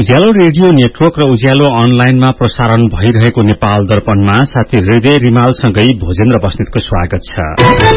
उज्यालो radio network र उज्यालो अनलाइनमा प्रसारण भइरहेको नेपाल दर्पणमा साथी हृदय रिमालसँगै भोजेन्द्र बस्नेतको स्वागत छ।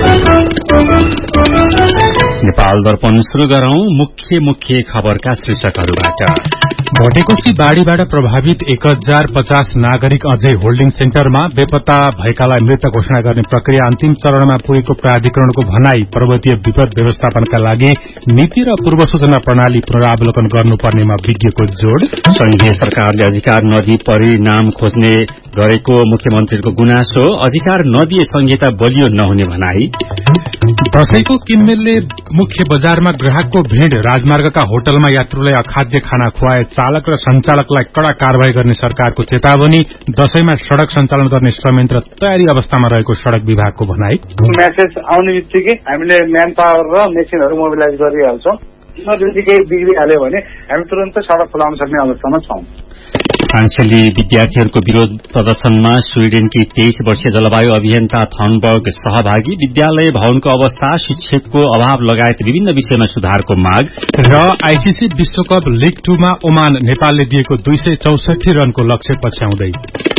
नेपाल दर्पण शुरू गरौं मुख्य खबरका शीर्षकहरूबाट। भटेकोशी बाढ़ीबाट प्रभावित 1050 नागरिक अझै होल्डिङ सेन्टरमा बेपत्ता भएकालाई मृत घोषणा गर्ने प्रक्रिया अन्तिम चरणमा पुगेको प्राधिकरणको भनाई। पर्वतीय विपद व्यवस्थापनका लागि नीति र पूर्व सूचना प्रणाली पुनरावलोकन गर्नुपर्नेमा विज्ञको जोड़। संघीय सरकारले अधिकार नदिई परिणाम खोज्ने गरेको मुख्यमन्त्रीको गुनासो। अधिकार नदिए संहिता बलियो नहुने भनाई। दशैंको किनमेलले मुख्य बजारमा ग्राहकको भीड़। राजमार्गका होटलमा यात्रुलाई अखाद्य खाना खुवाए चालक र संचालकलाई कड़ा कारवाही गर्ने सरकारको चेतावनी। दशैंमा सड़क सञ्चालन गर्ने संयन्त्र तयारी अवस्थामा रहेको सड़क विभागको भनाई। मेसेज आउने बित्तिकै हामीले म्यान पावर र मेसिनहरू मोबिलाइज गरिहाल्छौं। इमर्जेन्सी केही बिग्रिहाल्यो भने हामी तुरन्त सड़क खुलाउन सक्ने अवस्थामा छौं। फ्रान्सेली विद्यार्थीहरूको विरोध प्रदर्शनमा स्वीडेनकी 23 वर्षीय जलवायु अभियन्ता थर्नबर्ग सहभागी। विद्यालय भवनको अवस्था, शिक्षकको अभाव लगायत विभिन्न विषयमा सुधारको माग। र आईसीसी विश्वकप लीग 2 मा ओमान नेपालले दिएको 264 रनको लक्ष्य पछ्याउँदै।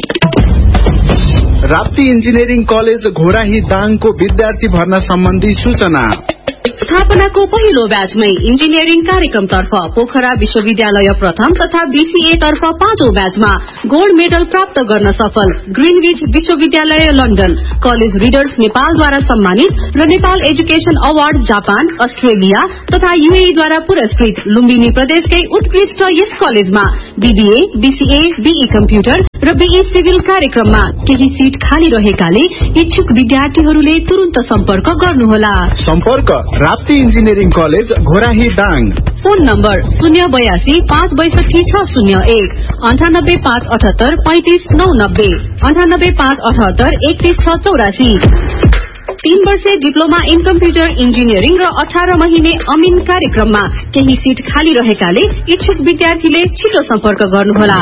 राप्ती इन्जिनियरिङ कलेज घोराही दाङको विद्यार्थी भर्ना सम्बन्धी सूचना। स्थापनाको पहिलो ब्याचमै इन्जिनियरिङ कार्यक्रमतर्फ पोखरा विश्वविद्यालय प्रथम तथा बीसीए तर्फ 5औं ब्याचमा गोल्ड मेडल प्राप्त गर्न सफल ग्रीनविच विश्वविद्यालय लन्डन। कलेज रिडर्स नेपालद्वारा सम्मानित र Nepal education award Japan, Australia तथा यूएईद्वारा पुरस्कृत। लुम्बिनी प्रदेशकै उत्कृष्ट यस कलेजमा बीबीए, बीसीए, बीई कम्प्युटर र बीई सिभिल कार्यक्रममा केही सीट खाली रहेकाले इच्छुक विद्यार्थीहरूले तुरन्त सम्पर्क गर्नुहोला। सम्पर्क Rapti engineering college Ghorahi Dang. Phone number 082 562 601 98 578 35 990 98 578 31 684। 3 वर्षे डिप्लोमा इन कम्प्युटर इन्जिनियरिङ र 18 महिने अमिन कार्यक्रममा केही सीट खाली रहेकाले इच्छुक विद्यार्थीले छिटो सम्पर्क गर्नुहोला।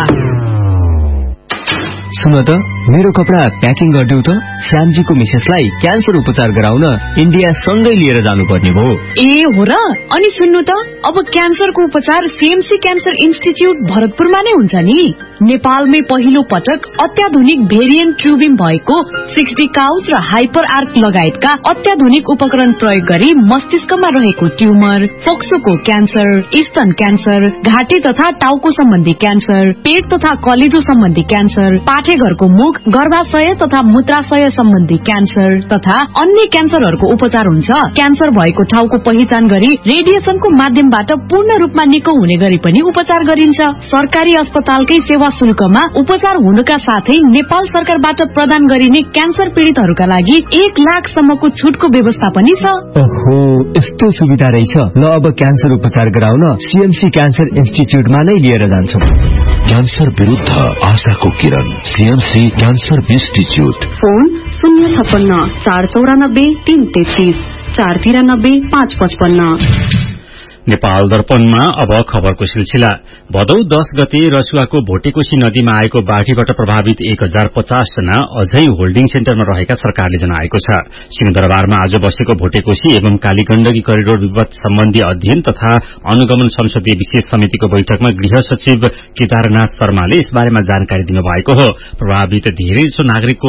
सुन त, मेरो कपडा प्याकिङ गरिदेऊ त। श्यामजीको मिसेसलाई क्यान्सर उपचार गराउन इन्डिया सँगै लिएर जानुपर्ने भयो। ए हो र? अनि सुन्नु त, अब क्यान्सरको उपचार सीएमसी क्यान्सर इन्स्टिच्युट भरतपुरमा नै हुन्छ नि। नेपालमै पहिलो पटक अत्याधुनिक भेरिएन्ट ट्युबिङ भएको 60 काउच र हाइपर आर्क लगायतका अत्याधुनिक उपकरण प्रयोग गरी मस्तिष्कमा रहेको ट्युमर, फोक्सोको क्यान्सर, स्तन क्यान्सर, घाँटी तथा टाउको सम्बन्धी क्यान्सर, पेट तथा कलेजो सम्बन्धी क्यान्सर, पाठेघरको मुख, गर्भाशय तथा मूत्राशय सम्बन्धी क्यान्सर तथा अन्य क्यान्सरहरूको उपचार हुन्छ। क्यान्सर भएको ठाउँको पहिचान गरी रेडिएसनको माध्यमबाट पूर्ण रूपमा निको हुने गरी पनि उपचार गरिन्छ। सरकारी अस्पतालकै सेवा शुल्कमा उपचार हुनुका साथै नेपाल सरकारबाट प्रदान गरिने क्यान्सर पीड़ितहरूका लागि 1 लाखसम्मको छुटको व्यवस्था पनि छ। ओहो, यस्तो सुविधा रहेछ। ल, अब क्यान्सर उपचार गराउन सीएमसी क्यान्सर इन्स्टिच्युटमा नै लिएर जान्छौं। क्यान्सर विरुद्ध आशाको किरण, CMC cancer institute. Phone 056 494 333 493 555। Nepal दर्पणमा अब खबरको सिलसिला। भदौ 10 गते रसुवाको भोटेकोशी नदीमा आएको बाढ़ीबाट प्रभावित 1050 जना अझै होल्डिङ सेन्टरमा रहेका सरकारले जनाएको छ। सिंहदरबारमा आज बसेको भोटेकोशी एवं कालीगण्डकी करिडोर विवाद सम्बन्धी अध्ययन तथा अनुगमन संसदीय विशेष समितिको बैठकमा गृह सचिव केदारनाथ शर्माले यसबारेमा जानकारी दिनुभएको हो। प्रभावित धेरैजसो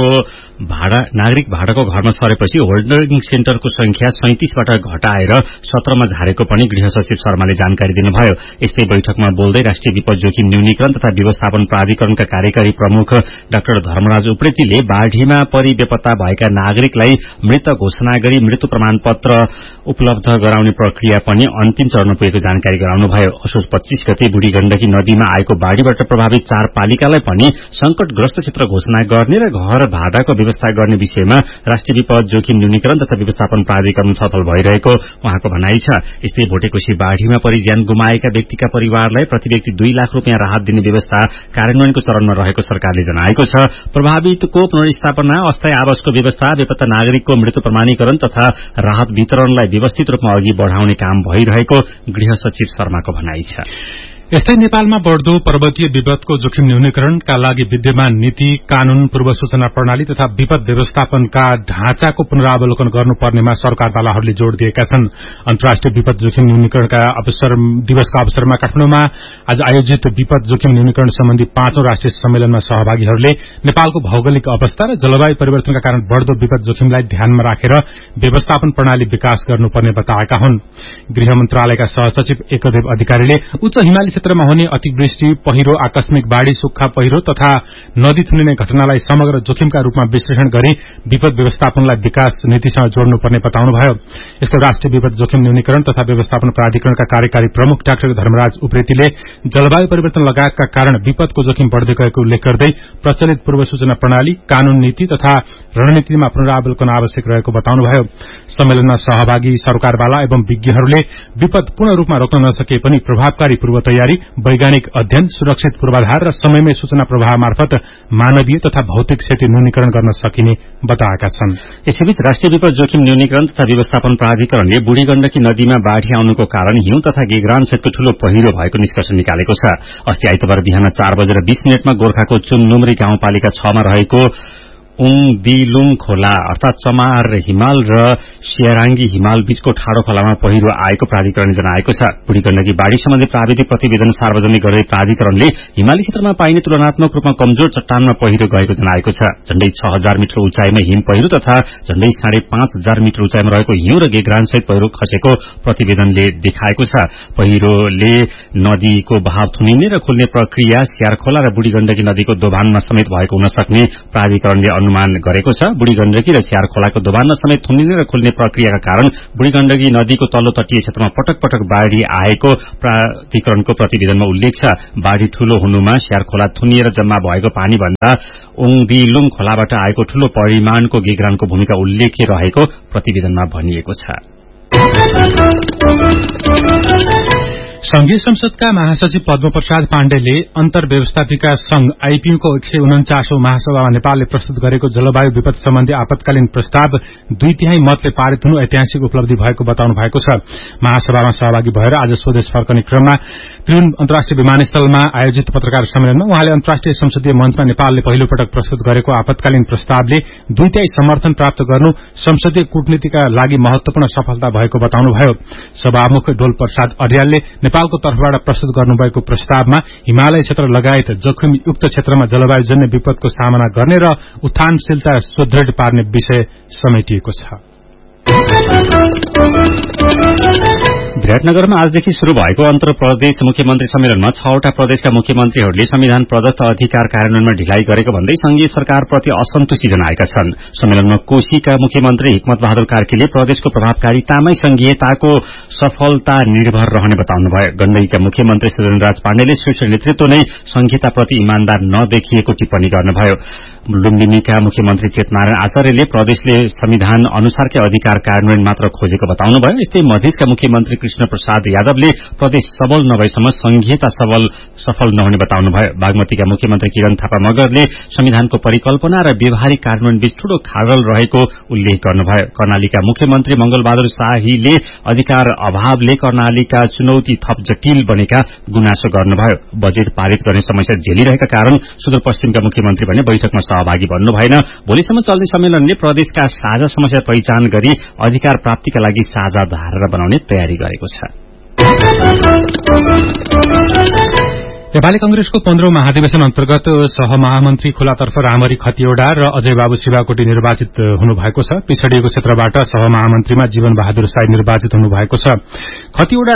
नागरिक भाडाको घरमा सरेपछि होल्डिङ सेन्टरको संख्या 37बाट घटाएर 17मा झारेको पनि गृह सचिव शर्माले जानकारी दिनुभयो। यस्तै बैठकमा बोल्दै राष्ट्रिय विपद जोखिम न्यूनीकरण तथा व्यवस्थापन प्राधिकरणका कार्यकारी प्रमुख डाक्टर धर्मराज उप्रेतीले बाढ़ीमा परि बेपत्ता भएका नागरिकलाई मृत घोषणा गरी मृत्यु प्रमाणपत्र उपलब्ध गराउने प्रक्रिया पनि अन्तिम चरणमा पुगेको जानकारी गराउनुभयो। असोज 25 गते बुढी गण्डकी नदीमा आएको बाढ़ीबाट प्रभावित 4 पालिकालाई पनि संकटग्रस्त क्षेत्र घोषणा गर्ने र घर भाडाको व्यवस्था गर्ने विषयमा राष्ट्रिय विपद जोखिम न्यूनीकरण तथा व्यवस्थापन प्राधिकरण छलफल भइरहेको उहाँको भनाइ छ। यस्तै भोटेकोशी बाढ़ीमा परि ज्यान गुमाएका व्यक्तिका परिवारलाई प्रति व्यक्ति 2 लाख रुपियाँ राहत दिने व्यवस्था कार्यान्वयनको चरणमा रहेको सरकारले जनाएको छ। प्रभावितको पुनर्स्थापना, अस्थायी आवासको व्यवस्था, बेपत्ता नागरिकको मृत्यु प्रमाणीकरण तथा राहत वितरणलाई व्यवस्थित रूपमा अघि बढ़ाउने काम भइरहेको गृह सचिव शर्माको भनाइ छ। यस्तै नेपालमा बढ़दो पर्वतीय विपदको जोखिम न्यूनीकरणका लागि विद्यमान नीति, कानून, पूर्व सूचना प्रणाली तथा विपद व्यवस्थापनका ढाँचाको पुनरावलोकन गर्नुपर्नेमा सरकारवालाहरूले जोड़ दिएका छन्। अन्तर्राष्ट्रिय विपद जोखिम न्यूनीकरणका दिवसका अवसरमा काठमाडौँमा आज आयोजित विपद जोखिम न्यूनीकरण सम्बन्धी 5औं राष्ट्रिय सम्मेलनमा सहभागीहरूले नेपालको भौगोलिक अवस्था र जलवायु परिवर्तनका कारण बढ़दो विपद जोखिमलाई ध्यानमा राखेर व्यवस्थापन प्रणाली विकास गर्नुपर्ने बताएका हुन्। गृह मन्त्रालयका सहसचिव एकदेव अधिकारीले उच्च हिमाली क्षेत्रमा हुने अतिवृष्टि, पहिरो, आकस्मिक बाढ़ी, सुक्खा पहिरो तथा नदी थुनिने घटनालाई समग्र जोखिमका रूपमा विश्लेषण गरी विपद व्यवस्थापनलाई विकास नीतिसँग जोड्नुपर्ने बताउनुभयो। यस्तै राष्ट्रिय विपद जोखिम न्यूनीकरण तथा व्यवस्थापन प्राधिकरणका कार्यकारी प्रमुख डाक्टर धर्मराज उप्रेतीले जलवायु परिवर्तन लगायतका कारण विपदको जोखिम बढ़दै गएको उल्लेख गर्दै प्रचलित पूर्व सूचना प्रणाली, कानून, नीति तथा रणनीतिमा पुनरावलोकन आवश्यक रहेको बताउनुभयो। सम्मेलनमा सहभागी सरकारवाला एवं विज्ञहरूले विपद पूर्ण रूपमा रोक्न नसके पनि प्रभावकारी पूर्व तयारी, वैज्ञानिक अध्ययन, सुरक्षित पूर्वाधार र समयमै सूचना प्रवाह मार्फत मानवीय तथा भौतिक क्षति न्यूनीकरण गर्न सकिने बताएका छन्। यसैबीच राष्ट्रिय विपद जोखिम न्यूनीकरण तथा व्यवस्थापन प्राधिकरणले बुढी गण्डकी नदीमा बाढ़ी आउनुको कारण हिउँ तथा गेग्रान सहितको ठूलो पहिरो भएको निष्कर्ष निकालेको छ। अस्ति आइतबार बिहान 4:20 गोर्खाको चुननुमरी गाउँपालिका 6 मा रहेको उङदिलुङ खोला अर्थात चमार हिमाल र सियाराङ्गी हिमाल बीचको ठाडो खोलामा पहिरो आएको प्राधिकरणले जनाएको छ। बुढी गण्डकी बाढ़ी सम्बन्धी प्राविधिक प्रतिवेदन सार्वजनिक गर्दै प्राधिकरणले हिमाली क्षेत्रमा पाइने तुलनात्मक रूपमा कमजोर चट्टानमा पहिरो गएको जनाएको छ। झण्डै 6000 मिटर उचाइमा हिम पहिरो तथा झण्डै 5500 मिटर उचाइमा रहेको हिउँ र गेग्रान सहित पहिरो खसेको प्रतिवेदनले देखाएको छ। पहिरोले नदीको बहाव थुनिने र खुल्ने प्रक्रिया सियार खोला र बुढी गण्डकी नदीको दोभानमा समेत भएको हुन सक्ने प्राधिकरणले अनुमान गरेको छ। बुढी गण्डकी र सियार खोलाको दोभानमा समेत थुनिने र खुल्ने प्रक्रियाका कारण बुढी गण्डकी नदीको तल्लो तटीय क्षेत्रमा पटक पटक बाढ़ी आएको प्राधिकरणको प्रतिवेदनमा उल्लेख छ। बाढ़ी ठूलो हुनुमा सियार खोला थुनिएर जम्मा भएको पानी भन्दा उङदिलुङ खोलाबाट आएको ठूलो परिमाणको गेग्रानको भूमिका उल्लेख्य रहेको प्रतिवेदनमा भनिएको छ। संघीय संसदका महासचिव पद्मप्रसाद पाण्डेले अन्तर्व्यवस्थापिका संघ आईपीयूको 149औं महासभामा नेपालले प्रस्तुत गरेको जलवायु विपद सम्बन्धी आपतकालीन प्रस्ताव 2/3 मतले पारित हुनु ऐतिहासिक उपलब्धि भएको बताउनु भएको छ। महासभामा सहभागी भएर आज स्वदेश फर्कने क्रममा त्रिभुवन अन्तर्राष्ट्रिय विमानस्थलमा आयोजित पत्रकार सम्मेलनमा उहाँले अन्तर्राष्ट्रिय संसदीय मञ्चमा नेपालले पहिलो पटक प्रस्तुत गरेको आपतकालीन प्रस्तावले 2/3 समर्थन प्राप्त गर्नु संसदीय कूटनीतिका लागि महत्वपूर्ण सफलता भएको बताउनुभयो। सभामुख डोल प्रसाद अर्यालले नेपालको तर्फबाट प्रस्तुत गर्नुभएको प्रस्तावमा हिमालय क्षेत्र लगायत जोखिमयुक्त क्षेत्रमा जलवायुजन्य विपदको सामना गर्ने र उत्थानशीलता सुदृढ पार्ने विषय समेटिएको छ। विराटनगरमा आजदेखि शुरू भएको अन्तर प्रदेश मुख्यमन्त्री सम्मेलनमा 6वटा प्रदेशका मुख्यमन्त्रीहरूले संविधान प्रदत्त अधिकार कार्यान्वयनमा ढिलाइ गरेको भन्दै संघीय सरकारप्रति असन्तुष्टि जनाएका छन्। सम्मेलनमा कोशीका मुख्यमन्त्री हिक्मत बहादुर कार्कीले प्रदेशको प्रभावकारितामै संघीयताको सफलता निर्भर रहने बताउनुभयो। गण्डकीका मुख्यमन्त्री सुरेन्द्रराज पाण्डेले शीर्ष नेतृत्व नै संघीयताप्रति इमानदार नदेखिएको टिप्पणी गर्नुभयो। लुम्बिनीका मुख्यमन्त्री चेतनारायण आचार्यले प्रदेशले संविधान अनुसारकै अधिकार कार्यान्वयन मात्र खोजेको बताउनुभयो। यस्तै मधेसका मुख्यमन्त्री कृष्ण प्रसाद यादवले प्रदेश सबल नभएसम्म संघीयता सफल नहुने बताउनुभयो। बागमतीका मुख्यमन्त्री किरण थापा मगरले संविधानको परिकल्पना र व्यवहारिक कार्यान्वयन बीच ठूलो खाडल रहेको उल्लेख गर्नुभयो। कर्णालीका मुख्यमन्त्री मंगलबहादुर शाहीले अधिकार अभावले कर्णालीका चुनौती थप जटिल बनेका गुनासो गर्नुभयो। बजेट पारित गर्ने समस्या झेलिरहेका कारण सुदूरपश्चिमका मुख्यमन्त्री भने बैठकमा सहभागी बन्नु भएन। भोलिसम्म चल्ने सम्मेलनले प्रदेशका साझा समस्या पहिचान गरी अधिकार प्राप्तिका लागि साझा धारणा बनाउने तयारी गरेको छ। नेपाली कंग्रेसको 15औं महाधिवेशन अन्तर्गत सहमहामन्त्री खुलातर्फ रामरी खतिवड़ा र अजय बाबु शिवाकोटी निर्वाचित हुनुभएको छ। पिछडिएको क्षेत्रबाट सहमहामन्त्रीमा जीवन बहादुर साई निर्वाचित हुनुभएको छ। खतिवड़ा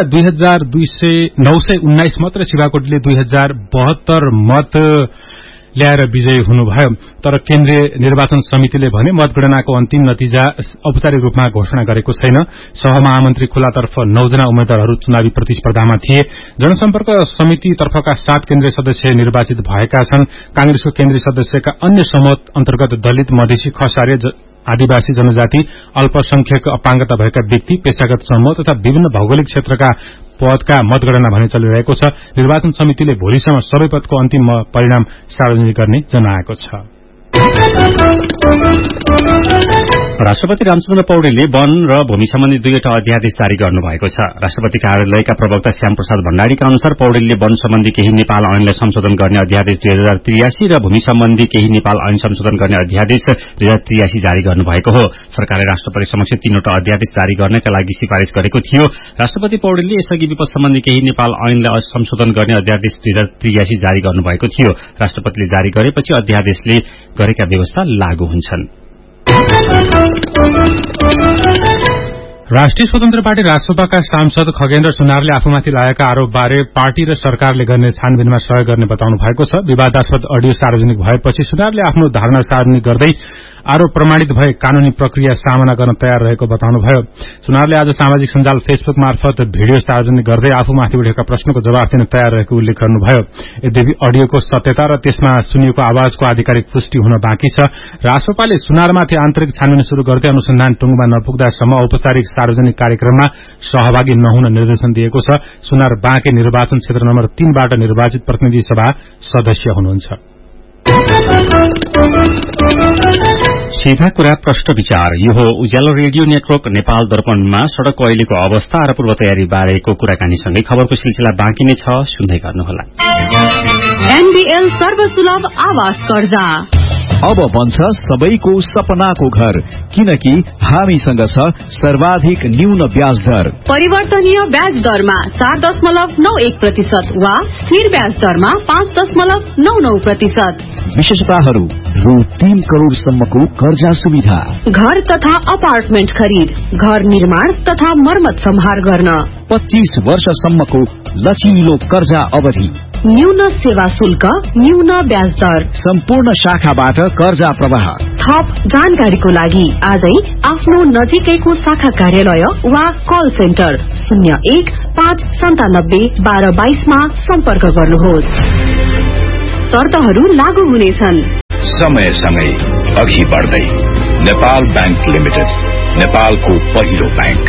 2919 मत र शिवाकोटीले 2072 मत ल्याएर विजयी हुनुभयो। तर केन्द्रीय निर्वाचन समितिले भने मतगणनाको अन्तिम नतिजा औपचारिक रूपमा घोषणा गरेको छैन। सहमहामन्त्री खुलातर्फ 9 जना उम्मेद्वारहरू चुनावी प्रतिस्पर्धामा थिए। जनसम्पर्क समिति तर्फका 7 केन्द्रीय सदस्य निर्वाचित भएका छन्। कांग्रेसको केन्द्रीय सदस्यका अन्य समूह अन्तर्गत दलित, मधेसी, खसारे, आदिवासी जनजाति, अल्पसंख्यक अपाङ्गता भएका व्यक्ति, पेशागत समूह तथा विभिन्न भौगोलिक क्षेत्रका पदका मतगणना भने चलिरहेको छ। निर्वाचन समितिले भोलिसम्म सबै पदको अन्तिम परिणाम सार्वजनिक गर्ने जनाएको छ। राष्ट्रपति रामचन्द्र पौडेलले वन र भूमि सम्बन्धी 2वटा अध्यादेश जारी गर्नुभएको छ। राष्ट्रपति कार्यालयका प्रवक्ता श्याम प्रसाद भण्डारीका अनुसार पौडेलले वन सम्बन्धी केही नेपाल ऐनलाई संशोधन गर्ने अध्यादेश 2083 र भूमि सम्बन्धी केही नेपाल ऐन संशोधन गर्ने अध्यादेश 2083 जारी गर्नुभएको हो। सरकारले राष्ट्रपति समक्ष 3वटा अध्यादेश जारी गर्नका लागि सिफारिश गरेको थियो। राष्ट्रपति पौडेलले यसअघि विपद सम्बन्धी केही नेपाल ऐनलाई संशोधन गर्ने अध्यादेश 2083 जारी गर्नुभएको थियो। राष्ट्रपतिले जारी गरेपछि अध्यादेशले गरेका व्यवस्था लागू हुन्छन्। राष्ट्रिय स्वतन्त्र पार्टी रासोपाका सांसद खगेन्द्र सुनारले आफूमाथि लागेका आरोपबारे पार्टी र सरकारले गर्ने छानबिनमा सहयोग गर्ने बताउनु भएको छ। विवादास्पद अडियो सार्वजनिक भएपछि सुनारले आफ्नो धारणा सार्वजनिक गर्दै आरोप प्रमाणित भए कानूनी प्रक्रिया सामना गर्न तयार रहेको बताउनुभयो। सुनारले आज सामाजिक सञ्जाल फेसबुक मार्फत भिडियो सार्वजनिक गर्दै आफूमाथि उठेका प्रश्नको जवाफ दिन तयार रहेको उल्लेख गर्नुभयो। यद्यपि अडियोको सत्यता र त्यसमा सुनिएको आवाजको आधिकारिक पुष्टि हुन बाँकी छ। रासोपाले सुनारमाथि आन्तरिक छानबिन शुरू गर्दै अनुसन्धान टुंगमा नपुग्दासम्म औपचारिक सार्वजनिक कार्यक्रममा सहभागी नहुन निर्देशन दिएको छ। सुनार बाँके निर्वाचन क्षेत्र नम्बर 3 बाट निर्वाचित प्रतिनिधि सभा सदस्य हुनुहुन्छ। सीधा कुरा प्रश्न विचार। यो हो उज्यालो रेडियो नेटवर्क नेपाल दर्पणमा सड़कको अहिलेको अवस्था र पूर्व तयारी बारेको कुराकानीसँगै खबरको सिलसिला बाँकी नै छ, सुन्दै गर्नुहोला। एनबीएल सर्वसुलभ आवास कर्जा अब बन्छ सबैको सपनाको घर, किनकि हामीसँग छ सर्वाधिक न्यून ब्याज दर। परिवर्तनीय ब्याज दरमा 4.91% वा स्थिर ब्याज दरमा 5.99%। विशेषताहरू रु 3 करोड़सम्मको कर्जा सुविधा, घर तथा अपार्टमेन्ट खरिद, घर निर्माण तथा मर्मत सम्हार गर्न, 25 वर्षसम्मको लचिलो कर्जा अवधि, न्यून सेवा शुल्क, न्यून ब्याज दर, सम्पूर्ण शाखाबाट कर्जा प्रवाह। थप जानकारीको लागि आजै आफ्नो नजिकैको शाखा कार्यालय वा कल सेन्टर 01-597-1222 मा सम्पर्क गर्नुहोस्। शर्तहरू लागू हुनेछन्। समय अघि बढ्दै नेपाल बैंक लिमिटेड, नेपालको पहिलो बैंक।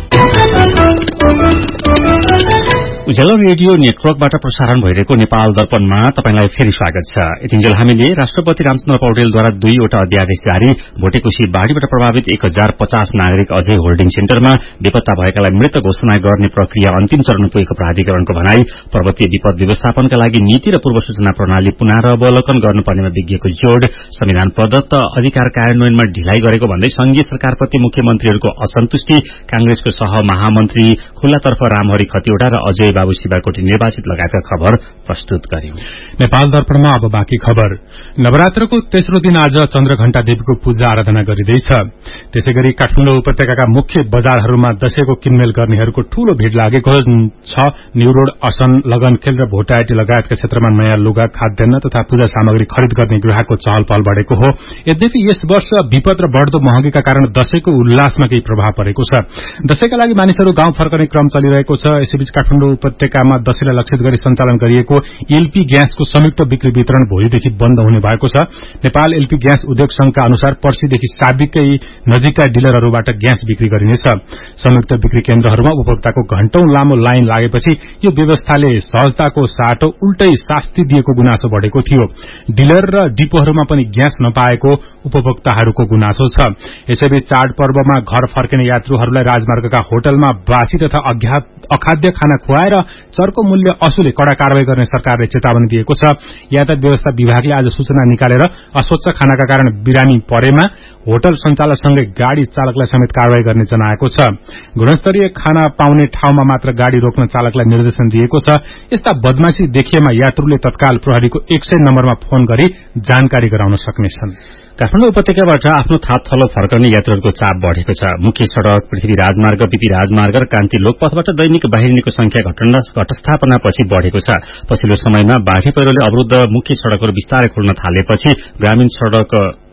उज्यालो रेडियो नेटवर्कबाट प्रसारण भइरहेको नेपाल दर्पणमा तपाईंलाई फेरि स्वागत छ। यतिन्जेल हामीले राष्ट्रपति रामचन्द्र पौडेलद्वारा 2वटा अध्यादेश जारी, भोटेकोशी बाढ़ीबाट प्रभावित 1050 नागरिक अझै होल्डिङ सेन्टरमा, बेपत्ता भएकालाई मृत घोषणा गर्ने प्रक्रिया अन्तिम चरण पुगेको प्राधिकरणको भनाई, पर्वतीय विपद व्यवस्थापनका लागि नीति र पूर्व सूचना प्रणाली पुनरावलोकन गर्नुपर्नेमा विज्ञको जोड़, संविधान प्रदत्त अधिकार कार्यान्वयनमा ढिलाइ गरेको भन्दै संघीय सरकारप्रति मुख्यमन्त्रीहरूको असन्तुष्टि, कांग्रेसको सहमहामन्त्री खुल्लातर्फ रामहरि खतिवड़ा र अजय बाबु शिवाकोटी निर्वाचित लगायतका खबर प्रस्तुत गर्यौं। नेपाल दर्पणमा अब बाँकी खबर। नवरात्रको तेस्रो दिन आज चन्द्रघण्टा देवीको पूजा आराधना गरिँदैछ। त्यसैगरी काठमाडौँ उपत्यकाका मुख्य बजारहरूमा दशैंको किनमेल गर्नेहरूको ठूलो भीड़ लागेको छ। न्यू रोड, असन, लगनखेल र भोटाएटी लगायतका क्षेत्रमा नयाँ लुगा, खाद्यान्न तथा पूजा सामग्री खरिद गर्ने ग्राहकको चहल पहल बढ़ेको हो। यद्यपि यस वर्ष विपद र बढ़दो महँगीका कारण दशैंको उल्लासमा केही प्रभाव परेको छ। दशैंका लागि मानिसहरू गाउँ फर्कने क्रम चलिरहेको छ। यसैबीच काठमाडौँ उपत्यकामा दशैंलाई लक्षित गरी सञ्चालन गरिएको एलपी ग्यासको संयुक्त बिक्री वितरण भोलिदेखि बन्द हुने भएको छ। नेपाल एलपी ग्यास उद्योग संघका अनुसार पर्सीदेखि साबिकै नजिकका डिलरहरूबाट ग्यास बिक्री गरिनेछ। संयुक्त बिक्री केन्द्रहरूमा उपभोक्ताको घण्टौं लामो लाइन लागेपछि यो व्यवस्थाले सहजताको साटो उल्टै शास्ति दिएको गुनासो बढ़ेको थियो। डिलर र डिपोहरूमा पनि ग्यास नपाएको उपभोक्ताहरूको गुनासो छ। यसैबीच चाडपर्वमा घर फर्किने यात्रुहरूलाई राजमार्गका होटलमा बासी तथा अखाद्य खाना खुवाएर चर्को मूल्य असुले कड़ा कारवाही गर्ने सरकारले चेतावनी दिएको छ। यातायात व्यवस्था विभागले आज सूचना निकालेर अस्वच्छ खानाका कारण बिरामी परेमा होटल सञ्चालकसँगै गाड़ी चालकलाई समेत कारवाही गर्ने जनाएको छ। गुणस्तरीय खाना पाउने ठाउँमा मात्र गाड़ी रोक्न चालकलाई निर्देशन दिएको छ। यस्ता बदमाशी देखिएमा यात्रुले तत्काल प्रहरीको 100 नम्बरमा फोन गरी जानकारी गराउन सक्नेछन्। काठमाडौँ उपत्यकाबाट आफ्नो थाप थलो फर्कने यात्रुहरूको चाप बढ़ेको छ। मुख्य सड़क, पृथ्वी राजमार्ग, बीपी राजमार्ग र कान्ति लोकपथबाट दैनिक बाहिरिनेको संख्या घटस्थापनापछि बढ़ेको छ। पछिल्लो समयमा बाढ़ी पहिरोले अवरुद्ध मुख्य सड़कहरू बिस्तारै खुल्न थालेपछि ग्रामीण सड़क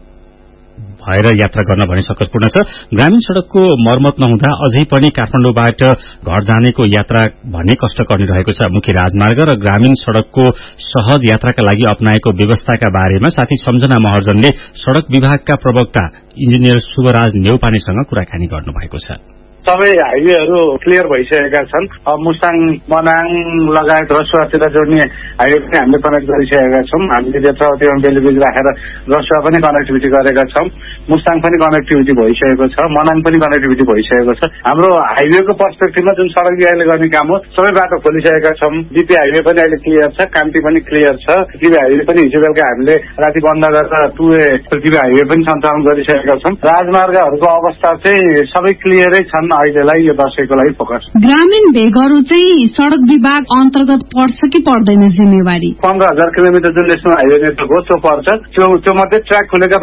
भएर यात्रा गर्न भने सकसपूर्ण छ। ग्रामीण सड़कको मर्मत नहुँदा अझै पनि काठमाडौँबाट घर जानेको यात्रा भने कष्टकर्नी रहेको छ। मुख्य राजमार्ग र ग्रामीण सड़कको सहज यात्राका लागि अपनाएको व्यवस्थाका बारेमा साथी सम्झना महर्जनले सड़क विभागका प्रवक्ता इन्जिनियर शुभराज नेउपानेसँग कुराकानी गर्नुभएको छ। सबै हाइवेहरू क्लियर भइसकेका छन्। मुस्ताङ मनाङ लगायत रसुवातिर जोड्ने हाइवे पनि हामीले कनेक्ट गरिसकेका छौँ। हामीले जेत्रावतीमा बेलिब्रिज राखेर रसुवा पनि कनेक्टिभिटी गरेका छौँ। मुस्ताङ पनि कनेक्टिभिटी भइसकेको छ, मनाङ पनि कनेक्टिभिटी भइसकेको छ। हाम्रो हाइवेको पर्सपेक्टिभमा जुन सडक विभागले गर्ने काम हो सबै बाटो खोलिसकेका छौँ। डिपी हाइवे पनि अहिले क्लियर छ, कान्ति पनि क्लियर छ। पृथ्वी हाइवे पनि हिजो बेलुका हामीले राति बन्द गरेर 2A पृथ्वी हाइवे पनि सञ्चालन गरिसकेका छौँ। राजमार्गहरूको अवस्था चाहिँ सबै क्लियरै छन् अहिलेलाई, यो दशैंको लागि फोकस। ग्रामीण भेगहरू चाहिँ सड़क विभाग अन्तर्गत पर्छ कि पर्दैन जिम्मेवारी? 15,000 किलोमिटर जुन नेशनल हाइवे नेटवर्क हो त्यो पर्छ। त्यो मध्ये ट्र्याक खुलेका